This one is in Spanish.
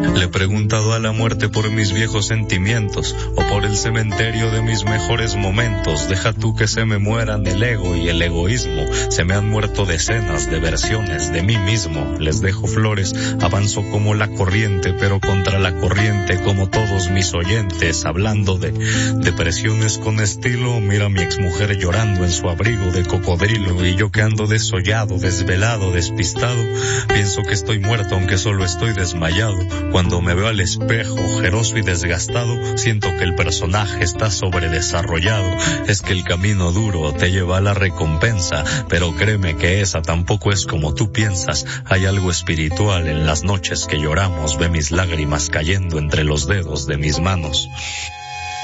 Le he preguntado a la muerte por mis viejos sentimientos o por el cementerio de mis mejores momentos. Deja tú que se me mueran el ego y el egoísmo. Se me han muerto decenas de versiones de mí mismo. Les dejo flores, avanzo como la corriente, pero contra la corriente como todos mis oyentes. Hablando de depresiones con estilo, mira a mi exmujer llorando en su abrigo de cocodrilo. Y yo que ando desollado, desvelado, despistado, pienso que estoy muerto aunque solo estoy desmayado. Cuando me veo al espejo, ojeroso y desgastado, siento que el personaje está sobredesarrollado. Es que el camino duro te lleva a la recompensa, pero créeme que esa tampoco es como tú piensas. Hay algo espiritual en las noches que lloramos. Ve mis lágrimas cayendo entre los dedos de mis manos.